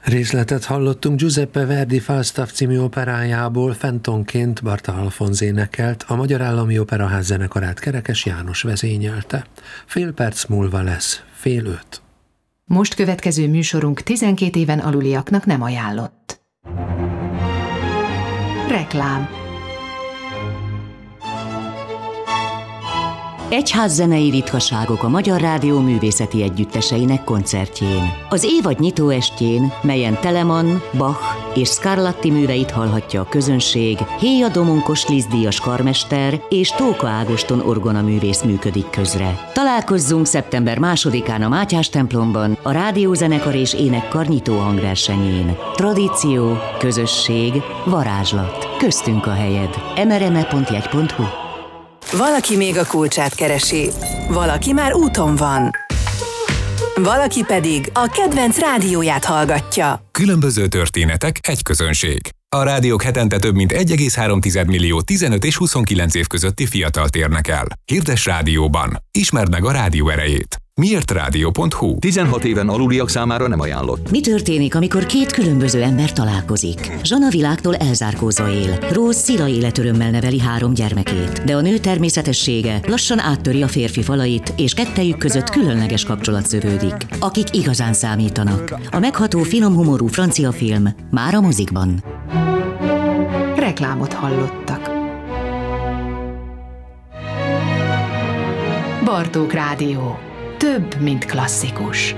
Részletet hallottunk Giuseppe Verdi Falstaff című operájából, Fentonként Barta Alfonz énekelt, a Magyar Állami Operaház zenekarát Kerekes János vezényelte. Fél perc múlva lesz 4:30. Most következő műsorunk 12 éven aluliaknak nem ajánlott. Reklám. Egyházzenei ritkaságok a Magyar Rádió művészeti együtteseinek koncertjén. Az évad nyitóestjén, melyen Telemann, Bach és Scarlatti műveit hallhatja a közönség, Héja Domonkos Liszt-díjas karmester és Tóka Ágoston orgonaművész működik közre. Találkozzunk szeptember 2-án a Mátyás templomban a rádiózenekar és énekkar nyitó hangversenyén. Tradíció, közösség, varázslat. Köztünk a helyed. mrme.jegy.hu. Valaki még a kulcsát keresi, valaki már úton van, valaki pedig a kedvenc rádióját hallgatja. Különböző történetek, egy közönség. A rádiók hetente több mint 1,3 millió 15 és 29 év közötti fiatalt érnek el. Hirdess rádióban. Ismerd meg a rádió erejét. Miértrádió.hu. 16 éven aluliak számára nem ajánlott. Mi történik, amikor két különböző ember találkozik? Zsana világtól elzárkózva él. Rose szila életörömmel neveli 3 gyermekét, de a nő természetessége lassan áttöri a férfi falait, és kettejük között különleges kapcsolat szövődik. Akik igazán számítanak. A megható, finom humorú francia film már a mozikban. Reklámot hallottak. Bartók Rádió. Több, mint klasszikus.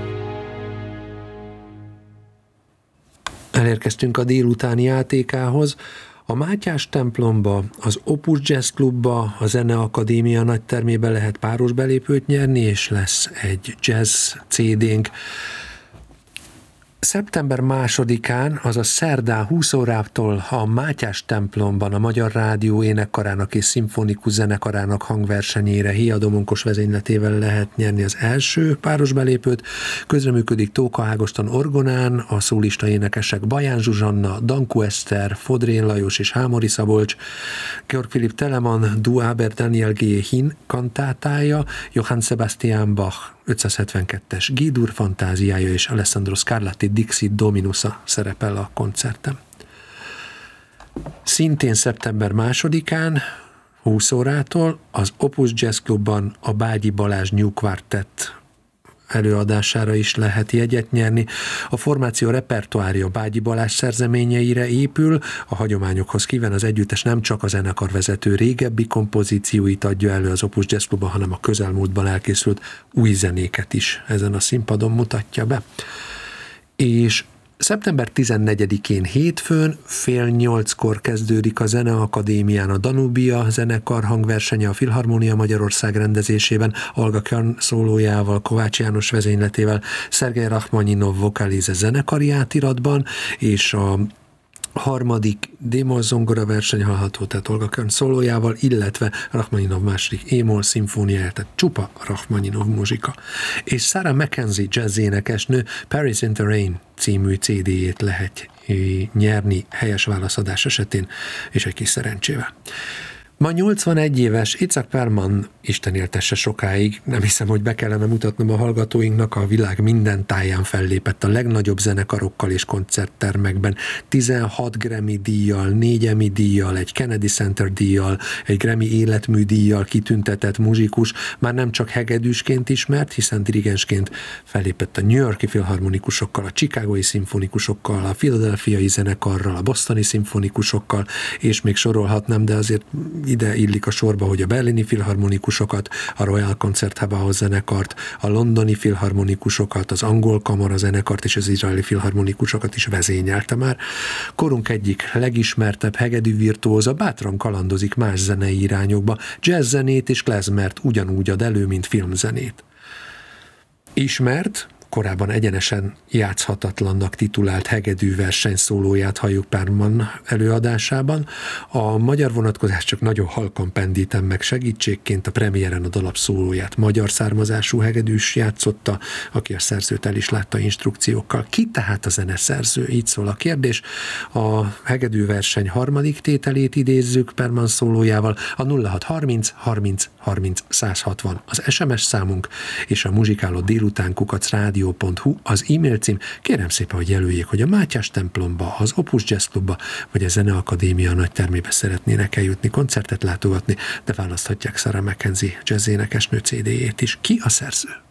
Elérkeztünk a délutáni játékához. A Mátyás templomba, az Opus Jazz Klubba, a Zeneakadémia nagytermében lehet páros belépőt nyerni, és lesz egy jazz CD-nk. Szeptember 2-án, azaz szerdán 20 órától a Mátyás templomban a Magyar Rádió énekkarának és szimfonikus zenekarának hangversenyére Héja Domonkos vezényletével lehet nyerni az első páros belépőt. Közreműködik Tóka Ágoston orgonán, a szólista énekesek Baján Zsuzsanna, Dankó Eszter, Fodrén Lajos és Hámori Szabolcs, Georg Philipp Telemann, Du Aber Daniel G. Hin kantátája, Johann Sebastian Bach 572-es G-dur fantáziája és Alessandro Scarlatti Dixit Dominusa szerepel a koncerten. Szintén szeptember 2-án 20 órától az Opus Jazz Klubban a Bágyi Balázs New Quartet előadására is lehet jegyet nyerni. A formáció repertoárja Bágyi Balázs szerzeményeire épül, a hagyományokhoz kíven az együttes nem csak a zenekarvezető régebbi kompozícióit adja elő az Opus Jazz Klubban, hanem a közelmúltban elkészült új zenéket is ezen a színpadon mutatja be. És szeptember 14-én hétfőn 7:30 kezdődik a Zeneakadémián a Danubia zenekar hangversenye a Filharmonia Magyarország rendezésében, Olga Kern szólójával, Kovács János vezényletével, Szergej Rachmaninov vokalize zenekari átiratban, és a harmadik D-moll zongora verseny hallható, tehát Olga Kern szólójával, illetve Rachmaninov második E-moll szimfóniája, tehát csupa Rachmaninov muzsika. És Sarah Mackenzie jazz énekesnő Paris in the Rain című CD-jét lehet nyerni helyes válaszadás esetén, és egy kis szerencsével. Ma 81 éves Itzhak Perlman, Isten éltesse sokáig, nem hiszem, hogy be kellene mutatnom a hallgatóinknak, a világ minden táján fellépett a legnagyobb zenekarokkal és koncerttermekben, 16 Grammy díjjal, 4 Emmy díjjal, egy Kennedy Center díjjal, egy Grammy életmű díjjal kitüntetett muzsikus, már nem csak hegedűsként ismert, hiszen dirigensként fellépett a New York-i filharmonikusokkal, a Chicagói szimfonikusokkal, a Philadelphiai zenekarral, a bostoni szimfonikusokkal, és még sorolhatnám, de azért ide illik a sorba, hogy a berlini filharmonikusokat, a Royal Concertgebouw zenekart, a londoni filharmonikusokat, az angol kamara zenekart és az izraeli filharmonikusokat is vezényelte már. Korunk egyik legismertebb hegedű virtuóza bátran kalandozik más zenei irányokba, jazz zenét és klezmert ugyanúgy ad elő, mint filmzenét. Ismert, korábban egyenesen játszhatatlannak titulált hegedű versenyszólóját halljuk Perlman előadásában. A magyar vonatkozás csak nagyon halkan pendítem meg, segítségként a premiéren a dalap szólóját magyar származású hegedűs játszotta, aki a szerzőt el is látta instrukciókkal. Ki tehát a zeneszerző? Így szól a kérdés. A hegedű verseny harmadik tételét idézzük Perlman szólójával, a 0630 30 30 160 az SMS számunk, és a muzsikáló délután @radio klubrádió.hu az e-mail cím. Kérem szépen, hogy jelöljék, hogy a Mátyás templomba, az Opus Jazz Klubba, vagy a Zeneakadémia nagytermébe szeretnének eljutni, koncertet látogatni, de választhatják Sarah McKenzie jazz énekesnő CD-jét is. Ki a szerző?